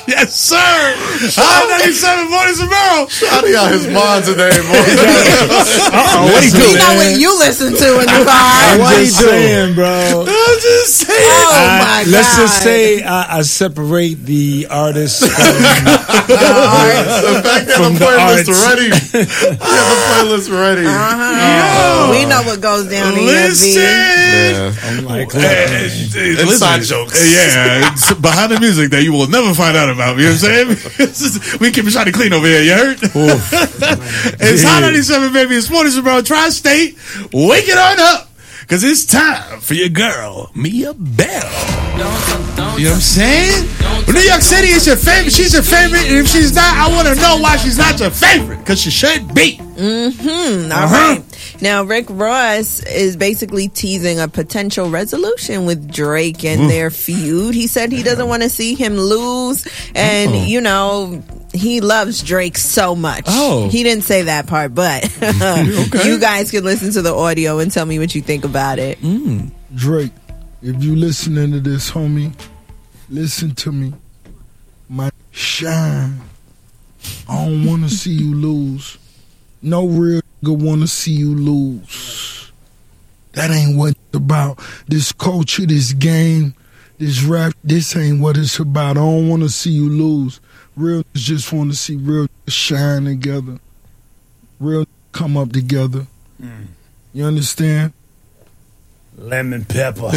Yes, sir. Hot 97 Mornings and Barrel. Shotty out his mind today, boy. What he do? You know what you listen to in the car. I'm just saying, bro. I'm just saying. Oh my God. Let's just say I separate the artist from The fact that From the the playlist arts. ready. You have the playlist ready. We know what goes down in Listen. Yeah. I'm like, Inside jokes. Yeah, it's behind the music that you will never find out about. You know what I'm saying? We keep it shiny clean over here. You heard? It's Hot 97, baby. It's Mornings Bro. Tri-State. Wake it on up. Because it's time for your girl, Mia Bell. You know what I'm saying? Well, New York City is your favorite. She's your favorite. And if she's not, I want to know why she's not your favorite. Because she should be. All right. Now, Rick Ross is basically teasing a potential resolution with Drake and their feud. He said he doesn't want to see him lose. And, you know, he loves Drake so much. Oh. He didn't say that part, but you guys can listen to the audio and tell me what you think about it. Drake, if you listening to this, homie, listen to me. My shine. I don't want to see you lose. No real nigga want to see you lose. That ain't what it's about. This culture, this game, this rap, this ain't what it's about. I don't want to see you lose. Real niggas just want to see real niggas shine together. Real niggas come up together. You understand? lemon pepper.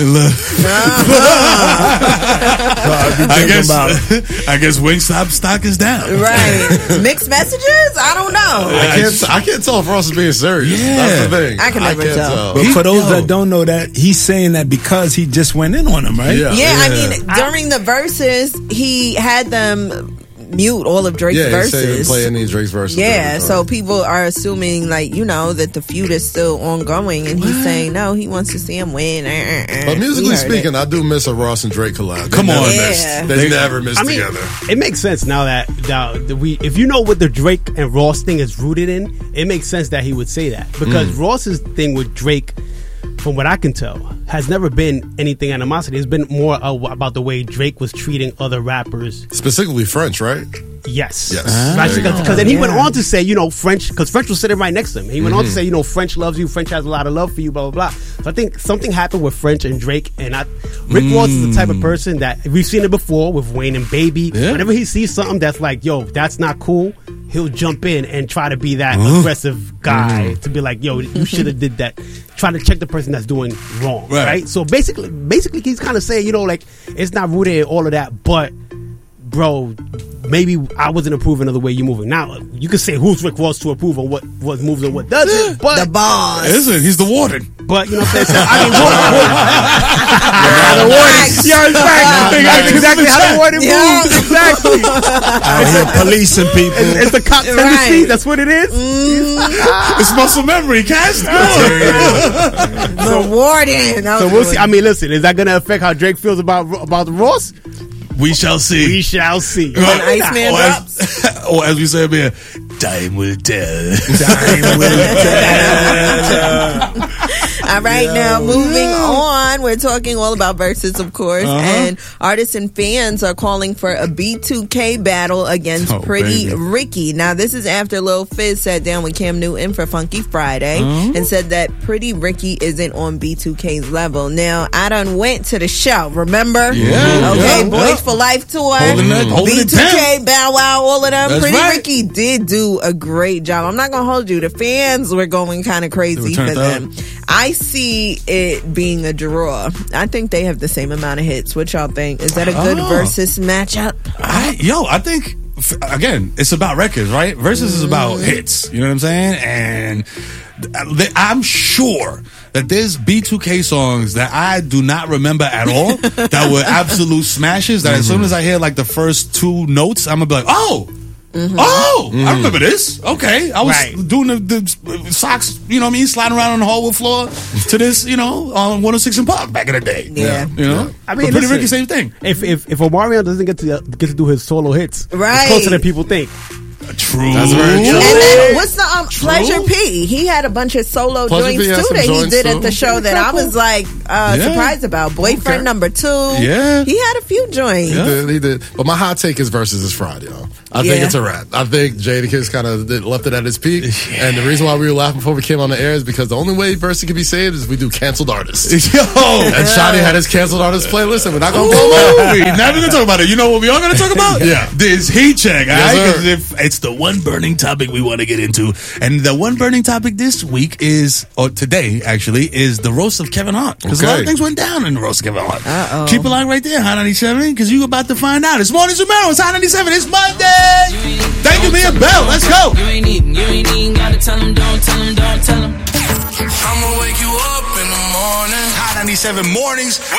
I guess Wingstop stock is down. Right. Mixed messages? I don't know. I can't tell if Ross is being serious. Yeah. That's the thing. I can never can't tell. But for those that don't know that, he's saying that because he just went in on him, right? Yeah. I mean, during the verses, he had them mute all of Drake's Yeah, he said he verses. didn't play any of Drake's verses. Yeah, so people are assuming, like, you know, that the feud is still ongoing, and he's saying, no, he wants to see him win. But musically speaking, I do miss a Ross and Drake collab. Come on, Yeah. They never missed together. It makes sense now that if you know what the Drake and Ross thing is rooted in, it makes sense that he would say that, because Ross's thing with Drake, from what I can tell, has never been anything animosity. It's been more about the way Drake was treating other rappers. Specifically French, right? Yes. Yes. Because then he went on to say, you know, French, because French was sitting right next to him. He went on to say, you know, French loves you. French has a lot of love for you, blah, blah, blah. So I think something happened with French and Drake. And Rick Ross is the type of person that, we've seen it before with Wayne and Baby. Yeah. Whenever he sees something that's like, yo, that's not cool, he'll jump in and try to be that aggressive guy to be like, yo, you should have did that. Try to check the person that's doing wrong, right? So basically he's kind of saying, you know, like, it's not rooted in all of that, but bro, maybe I wasn't approving of the way you're moving. Now, you can say who's Rick Ross to approve on what moves and what doesn't, but The boss. Listen, he's the warden. but you know what I'm saying? I mean, exactly how the warden Yeah. moves. Exactly. Out here policing people. It's the cop tendency. Right. That's what it is. It's muscle memory, cast. The warden. So we'll see. I mean, listen, is that going to affect how Drake feels about Ross? We shall see. We shall see. When Iceman drops. Or as we say up here, time will tell. All right, now moving on. We're talking all about verses, of course, and artists and fans are calling for a B2K battle against Pretty baby. Ricky. Now, this is after Lil Fizz sat down with Cam Newton for Funky Friday and said that Pretty Ricky isn't on B2K's level. Now, I done went to the show, remember? Yeah. Okay, Yeah. Boys for Life tour, Holding it B2K, down. Bow Wow, all of them. That's Pretty right. Ricky did do a great job. I'm not gonna hold you. The fans were going kind of crazy for turned them. I see it being a draw. I think they have the same amount of hits. What y'all think? Is that a good versus matchup? I think, again, it's about records, right? Versus is about hits. You know what I'm saying? And I'm sure that there's B2K songs that I do not remember at all that were absolute smashes, that as soon as I hear like the first two notes, I'm gonna be like, I remember this. Okay. I was doing the socks, you know what I mean, sliding around on the hardwood floor to this, you know, on 106 and Park back in the day. Yeah. You know? I mean, but Pretty listen, Ricky, same thing. If Omarion doesn't get to do his solo hits, Right. it's closer than people think. True. That's very true. And then what's the Pleasure P? He had a bunch of solo Pleasure joints P had too some that he joints, did too. at the show that I was like surprised about. Boyfriend number 2. Yeah. He had a few joints. He did. But my hot take is Versus is fried, yo. I think it's a wrap. I think Jadakiss kind of left it at his peak. Yeah. And the reason why we were laughing before we came on the air is because the only way Versus can be saved is we do canceled artists. Yo! And Shotty had his canceled artist playlist, and we're not going to blow him up. We're never going to talk about it. You know what we are going to talk about? Yeah. This heat check, all Yes, right? sir. Because it's the one burning topic we want to get into. And the one burning topic this week is, or today, actually, is the roast of Kevin Hart. Because a lot of things went down in the roast of Kevin Hart. Uh-oh. Keep it locked right there, Hot 97, because you're about to find out. It's Mornings with Mero. It's Hot 97. It's Monday. Thank you, Mia Bell. Let's go. You ain't even gotta tell him, don't tell him. I'ma wake you up in the morning. Hot 97 Mornings with